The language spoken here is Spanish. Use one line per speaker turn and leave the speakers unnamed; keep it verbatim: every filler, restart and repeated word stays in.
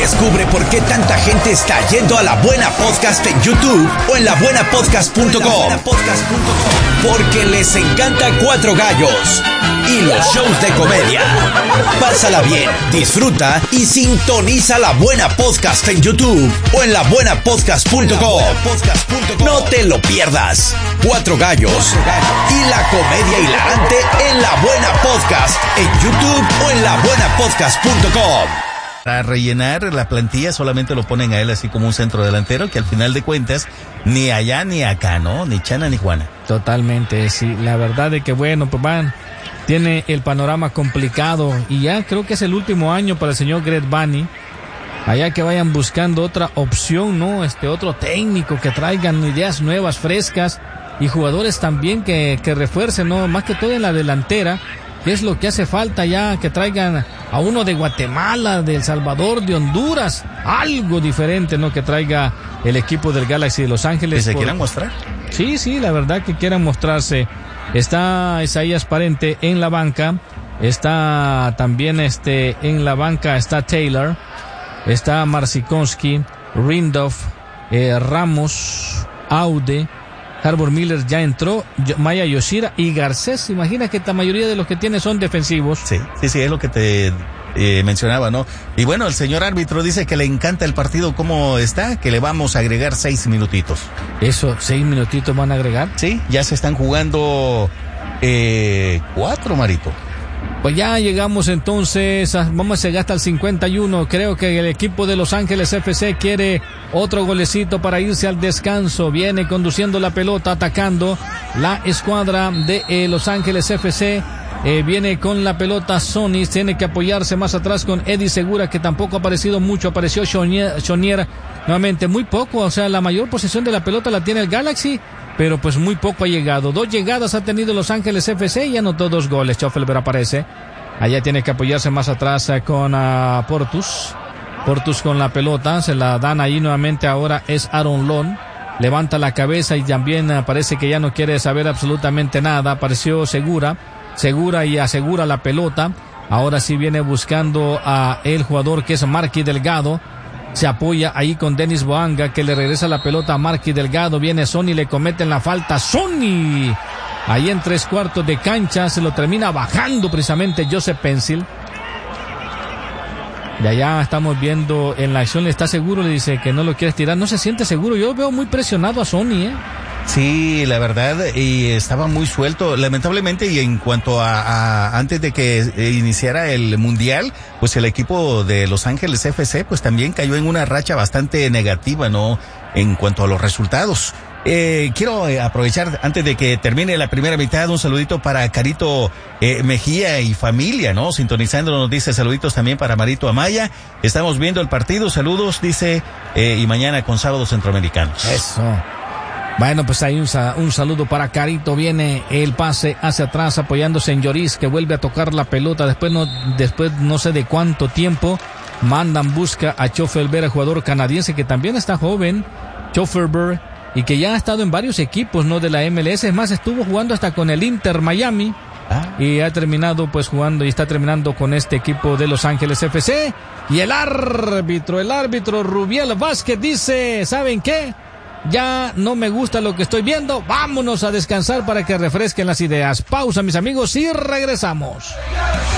Descubre por qué tanta gente está yendo a La Buena Podcast en YouTube o en la buena podcast punto com. Porque les encanta Cuatro Gallos y los shows de comedia. Pásala bien, disfruta y sintoniza La Buena Podcast en YouTube o en la buena podcast punto com. No te lo pierdas. Cuatro Gallos y la comedia hilarante en La Buena Podcast en YouTube o en la buena podcast punto com.
Para rellenar la plantilla solamente lo ponen a él así como un centro delantero que al final de cuentas ni allá ni acá, ¿no? Ni Chana ni Juana.
Totalmente, sí. La verdad de que bueno, pues van, tiene el panorama complicado y ya creo que es el último año para el señor Greg Vanney. Allá que vayan buscando otra opción, ¿no? Este otro técnico que traigan ideas nuevas, frescas y jugadores también que, que refuercen, ¿no? Más que todo en la delantera. ¿Qué es lo que hace falta ya? Que traigan a uno de Guatemala, de El Salvador, de Honduras. Algo diferente, ¿no? Que traiga el equipo del Galaxy de Los Ángeles.
¿Que se
por...
quieran mostrar?
Sí, sí, la verdad que quieran mostrarse. Está Isaías Parente en la banca. Está también este en la banca está Taylor. Está Marcinkowski, Rindolph, eh, Ramos, Aude. Harbour Miller ya entró, Maya Yoshida y Garcés. Imagina que la mayoría de los que tiene son defensivos.
Sí, sí, sí, es lo que te eh, mencionaba, ¿no? Y bueno, el señor árbitro dice que le encanta el partido como está, que le vamos a agregar seis minutitos.
¿Eso, seis minutitos van a agregar?
Sí, ya se están jugando eh, cuatro, Marito.
Pues ya llegamos entonces, vamos a llegar hasta el cincuenta y uno. Creo que el equipo de Los Ángeles F C quiere otro golecito para irse al descanso. Viene conduciendo la pelota, atacando la escuadra de eh, Los Ángeles F C. Eh, viene con la pelota Sony, tiene que apoyarse más atrás con Eddie Segura, que tampoco ha aparecido mucho. Apareció Chonier, Chonier nuevamente, muy poco. O sea, la mayor posesión de la pelota la tiene el Galaxy, pero pues muy poco ha llegado. Dos llegadas ha tenido Los Ángeles F C y anotó dos goles. Schoffelberg aparece. Allá tiene que apoyarse más atrás eh, con uh, Portus. Portus con la pelota. Se la dan ahí nuevamente. Ahora es Aaron Lon. Levanta la cabeza y también uh, parece que ya no quiere saber absolutamente nada. Apareció Segura. Segura y asegura la pelota. Ahora sí viene buscando a el jugador que es Marky Delgado. Se apoya ahí con Denis Boanga, que le regresa la pelota a Marky Delgado. Viene Sony, le cometen la falta. ¡Sony! Ahí en tres cuartos de cancha se lo termina bajando precisamente Joseph Pencil. De allá estamos viendo en la acción, le está seguro, le dice que no lo quieres tirar. No se siente seguro. Yo veo muy presionado a Sony, ¿eh?
Sí, la verdad, y estaba muy suelto, lamentablemente, y en cuanto a, a antes de que iniciara el Mundial, pues el equipo de Los Ángeles F C, pues también cayó en una racha bastante negativa, ¿no? En cuanto a los resultados. Eh, quiero eh, aprovechar, antes de que termine la primera mitad, un saludito para Carito eh, Mejía y familia, ¿no? Sintonizándonos, dice saluditos también para Marito Amaya. Estamos viendo el partido, saludos, dice, eh, y mañana con Sábados Centroamericanos.
Eso. Bueno, pues hay un, un saludo para Carito. Viene el pase hacia atrás apoyándose en Lloris, que vuelve a tocar la pelota. Después no, después no sé de cuánto tiempo mandan busca a Schoffelberg, jugador canadiense que también está joven. Schoffelberg, y que ya ha estado en varios equipos, ¿no? De la M L S. Es más, estuvo jugando hasta con el Inter Miami. Ah. Y ha terminado pues jugando y está terminando con este equipo de Los Ángeles F C. Y el árbitro, el árbitro Rubiel Vázquez dice, ¿saben qué? Ya no me gusta lo que estoy viendo. Vámonos a descansar para que refresquen las ideas. Pausa, mis amigos, y regresamos.